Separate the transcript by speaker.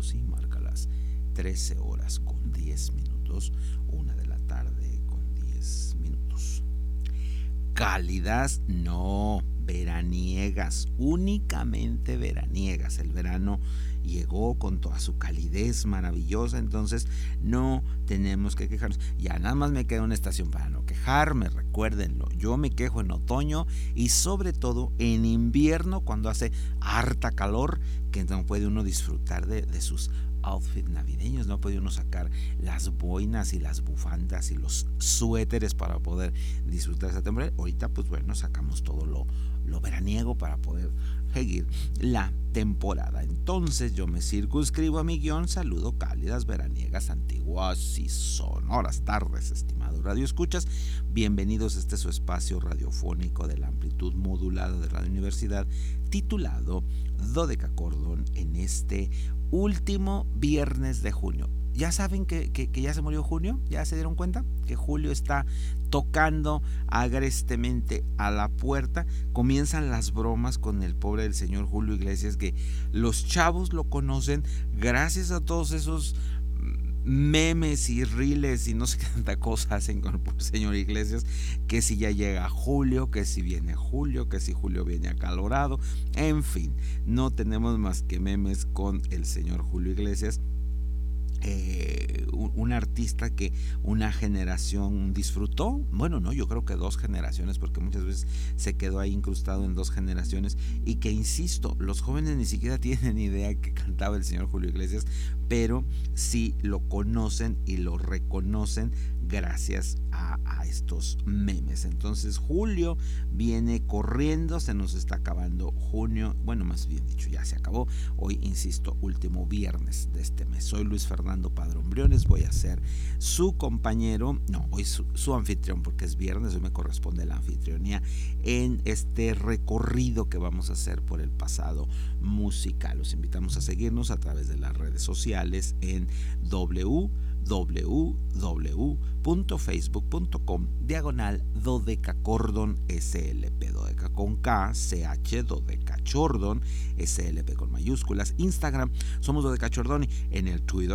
Speaker 1: minutos y marca las 13 horas con 10 minutos, 1 de la tarde con 10 minutos. Cálidas, no, veraniegas, únicamente veraniegas. El verano llegó con toda su calidez maravillosa, entonces no tenemos que quejarnos. Ya nada más me queda una estación para no quejarme, recuérdenlo. Yo me quejo en otoño y sobre todo en invierno, cuando hace harta calor, que no puede uno disfrutar de sus outfits navideños, no puede uno sacar las boinas y las bufandas y los suéteres para poder disfrutar esa temporada. Ahorita pues bueno, sacamos todo lo veraniego para poder seguir la temporada. Entonces yo me circunscribo a mi guión. Saludo cálidas, veraniegas, antiguas y sonoras tardes, estimado Radio Escuchas. Bienvenidos a este su espacio radiofónico de la amplitud modulada de Radio Universidad, titulado Dodecacordón, en este último viernes de junio. Ya saben que ya se murió junio, ya se dieron cuenta que julio está tocando agrestemente a la puerta. Comienzan las bromas con el pobre del señor Julio Iglesias, que los chavos lo conocen gracias a todos esos memes y reels y no sé qué tanta cosa hacen con el señor Iglesias, que si ya llega julio, que si viene julio, que si julio viene acalorado, en fin, no tenemos más que memes con el señor Julio Iglesias. Un artista que una generación disfrutó, bueno, no, yo creo que 2 generaciones, porque muchas veces se quedó ahí incrustado en 2 generaciones, y que, insisto, los jóvenes ni siquiera tienen idea que cantaba el señor Julio Iglesias, pero sí lo conocen y lo reconocen gracias a estos memes. Entonces julio viene corriendo, se nos está acabando junio, bueno, más bien dicho, ya se acabó. Hoy, insisto, último viernes de este mes. Soy Luis Fernando Padrón Briones, voy a ser su compañero, no, hoy su anfitrión, porque es viernes, hoy me corresponde la anfitrionía en este recorrido que vamos a hacer por el pasado musical. Los invitamos a seguirnos a través de las redes sociales en www.facebook.com/Dodecacordon SLP, Dodeca con K, CH, Dodecachordon SLP con mayúsculas. Instagram somos Dodecachordoni, en el Twitter